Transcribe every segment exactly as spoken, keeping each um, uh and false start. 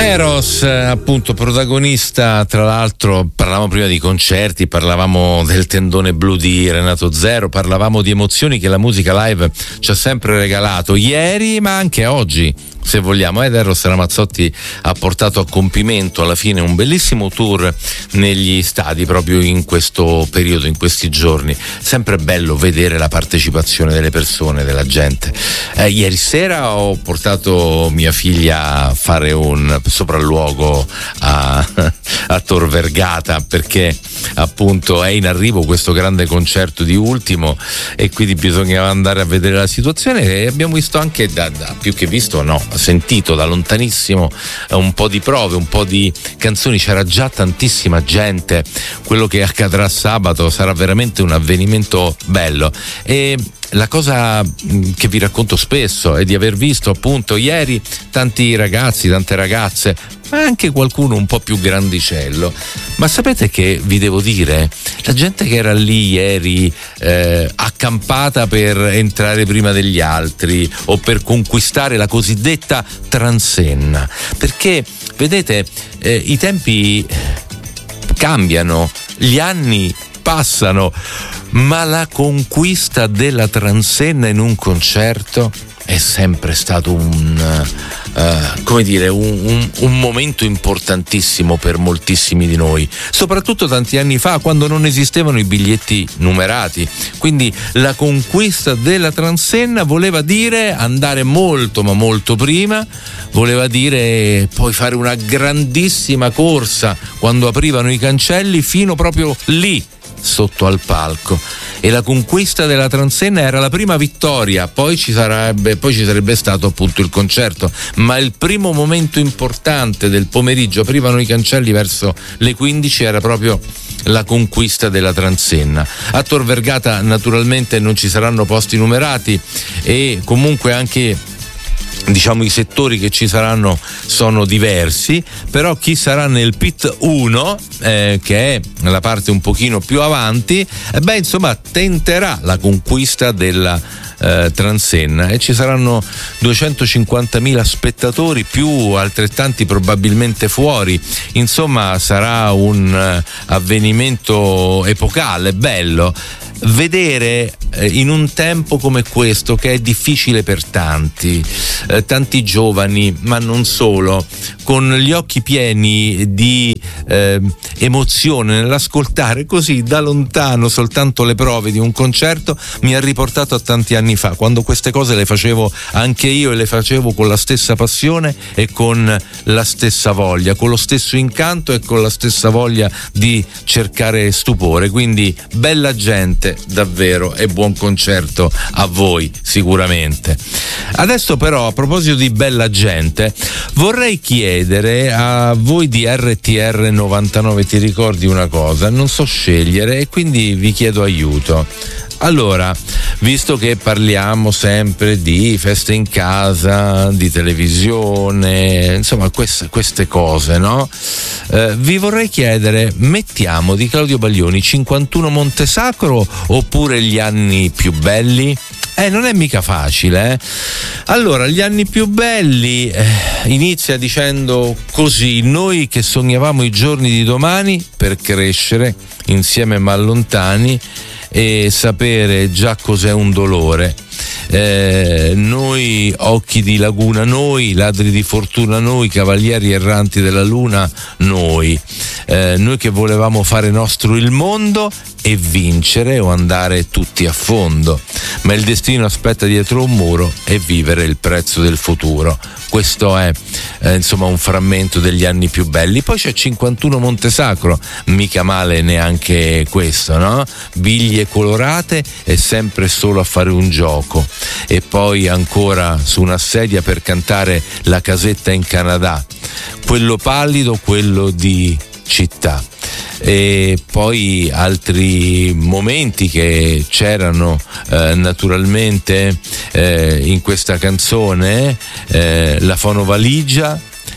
Eros, appunto, protagonista. Tra l'altro parlavamo prima di concerti, parlavamo del tendone blu di Renato Zero, parlavamo di emozioni che la musica live ci ha sempre regalato ieri, ma anche oggi, se vogliamo. Ed Eros Ramazzotti ha portato a compimento alla fine un bellissimo tour negli stadi proprio in questo periodo, in questi giorni. Sempre bello vedere la partecipazione delle persone, della gente. Eh, ieri sera ho portato mia figlia a fare un sopralluogo a, a Tor Vergata, perché appunto è in arrivo questo grande concerto di Ultimo e quindi bisognava andare a vedere la situazione, e abbiamo visto anche da, da più che visto no sentito da lontanissimo un po' di prove, un po' di canzoni. C'era già tantissima gente. Quello che accadrà sabato sarà veramente un avvenimento bello. E la cosa che vi racconto spesso è di aver visto appunto ieri tanti ragazzi, tante ragazze, ma anche qualcuno un po' più grandicello. Ma sapete che vi devo dire? La gente che era lì ieri eh, accampata per entrare prima degli altri o per conquistare la cosiddetta transenna, perché vedete eh, i tempi cambiano, gli anni passano, ma la conquista della transenna in un concerto è sempre stato un uh, come dire un, un, un momento importantissimo per moltissimi di noi, soprattutto tanti anni fa, quando non esistevano i biglietti numerati. Quindi la conquista della transenna voleva dire andare molto ma molto prima, voleva dire poi fare una grandissima corsa quando aprivano i cancelli fino proprio lì sotto al palco. E la conquista della transenna era la prima vittoria, poi ci sarebbe poi ci sarebbe stato appunto il concerto, ma il primo momento importante del pomeriggio, aprivano i cancelli verso le quindici, era proprio la conquista della transenna. A Tor Vergata naturalmente non ci saranno posti numerati e comunque anche diciamo i settori che ci saranno sono diversi, però chi sarà nel pit uno, eh, che è la parte un pochino più avanti, eh, beh insomma tenterà la conquista della eh, transenna, e ci saranno duecentocinquantamila spettatori più altrettanti probabilmente fuori. Insomma sarà un eh, avvenimento epocale, bello vedere eh, in un tempo come questo, che è difficile per tanti, eh, tanti giovani, ma non solo, con gli occhi pieni di eh, emozione nell'ascoltare così da lontano soltanto le prove di un concerto, mi ha riportato a tanti anni fa, quando queste cose le facevo anche io, e le facevo con la stessa passione e con la stessa voglia, con lo stesso incanto e con la stessa voglia di cercare stupore. Quindi bella gente davvero, e buon concerto a voi sicuramente. Adesso però, a proposito di bella gente, vorrei chiedere a voi di R T R novantanove, ti ricordi una cosa? Non so scegliere e quindi vi chiedo aiuto. Allora, visto che parliamo sempre di feste in casa, di televisione, insomma queste, queste cose, no? Eh, vi vorrei chiedere, mettiamo di Claudio Baglioni cinquantuno Montesacro oppure Gli anni più belli? Eh, non è mica facile, eh? Allora, Gli anni più belli eh, inizia dicendo così: noi che sognavamo i giorni di domani per crescere insieme ma lontani e sapere già cos'è un dolore. Eh, noi occhi di laguna, noi ladri di fortuna, noi cavalieri erranti della luna, noi eh, noi che volevamo fare nostro il mondo e vincere o andare tutti a fondo, ma il destino aspetta dietro un muro e vivere il prezzo del futuro. Questo è eh, insomma un frammento degli anni più belli. Poi c'è cinquantuno Montesacro, mica male neanche questo, no? Biglie colorate e sempre solo a fare un gioco. E poi ancora su una sedia per cantare La casetta in Canada, quello pallido, quello di città. E poi altri momenti che c'erano eh, naturalmente eh, in questa canzone, eh, la fonovaligia,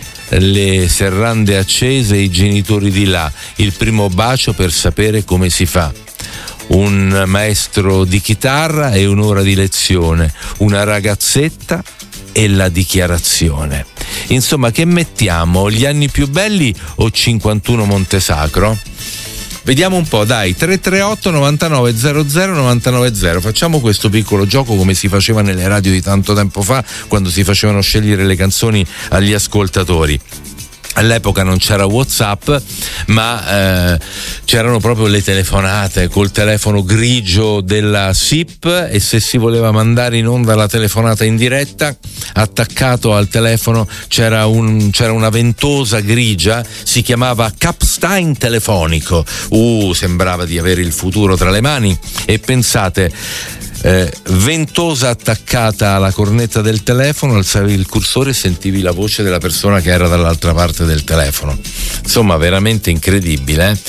le serrande accese, i genitori di là, il primo bacio per sapere come si fa, un maestro di chitarra e un'ora di lezione, una ragazzetta e la dichiarazione. Insomma, che mettiamo? Gli anni più belli o cinquantuno Montesacro? Vediamo un po', dai, tre tre otto novantanove zero zero novantanove zero. Facciamo questo piccolo gioco come si faceva nelle radio di tanto tempo fa, quando si facevano scegliere le canzoni agli ascoltatori. All'epoca non c'era WhatsApp, ma eh, c'erano proprio le telefonate col telefono grigio della S I P, e se si voleva mandare in onda la telefonata in diretta, attaccato al telefono c'era, un, c'era una ventosa grigia, si chiamava Capstein telefonico. Uh, sembrava di avere il futuro tra le mani. E pensate, Eh, ventosa attaccata alla cornetta del telefono, alzavi il cursore e sentivi la voce della persona che era dall'altra parte del telefono. Insomma, veramente incredibile, eh?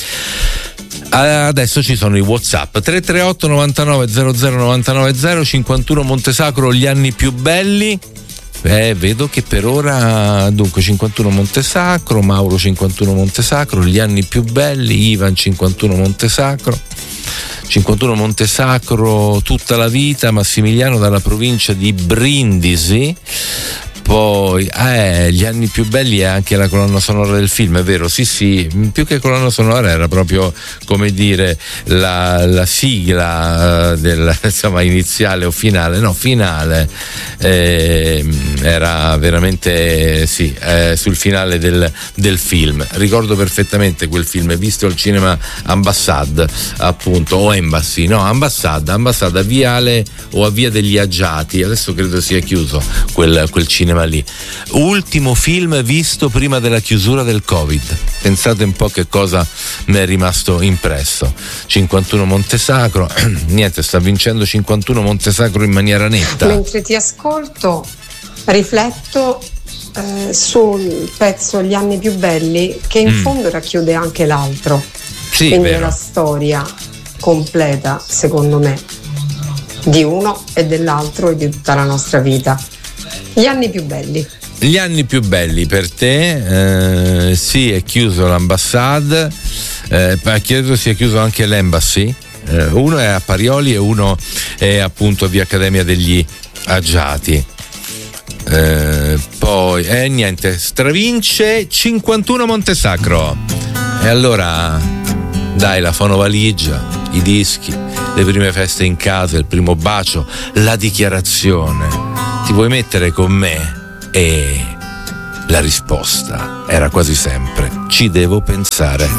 Adesso ci sono i WhatsApp tre tre otto novantanove zero zero novantanove zero. cinquantuno Montesacro, gli anni più belli. Eh, vedo che per ora, dunque, cinquantuno Montesacro, Mauro cinquantuno Montesacro, gli anni più belli, Ivan cinquantuno Montesacro, cinquantuno Montesacro tutta la vita, Massimiliano dalla provincia di Brindisi. Poi eh, gli anni più belli è anche la colonna sonora del film, è vero? Sì, sì, più che colonna sonora era proprio, come dire, la, la sigla uh, del, insomma, iniziale o finale, no, finale, eh, era veramente, sì, eh, sul finale del, del film. Ricordo perfettamente quel film, visto al cinema Ambassade, appunto, o Embassy, no, Ambassade, Ambassade a Viale o a Via degli Aggiati, adesso credo sia chiuso quel, quel cinema lì. Ultimo film visto prima della chiusura del Covid. Pensate un po' che cosa mi è rimasto impresso. cinquantuno Montesacro, niente, sta vincendo cinquantuno Montesacro in maniera netta. Mentre ti ascolto, rifletto eh, sul pezzo Gli anni più belli, che in mm. fondo racchiude anche l'altro. Sì, quindi vero. È la storia completa, secondo me, di uno e dell'altro e di tutta la nostra vita. Gli anni più belli. Gli anni più belli per te, eh, sì, è chiuso l'Ambassade, eh, credo sia chiuso anche l'Embassy, eh, uno è a Parioli e uno è appunto a Via Accademia degli Aggiati. Eh, poi, eh, niente, stravince cinquantuno Montesacro. E allora, dai, la fonovaligia, i dischi, le prime feste in casa, il primo bacio, la dichiarazione. Ti vuoi mettere con me? E la risposta era quasi sempre: ci devo pensare.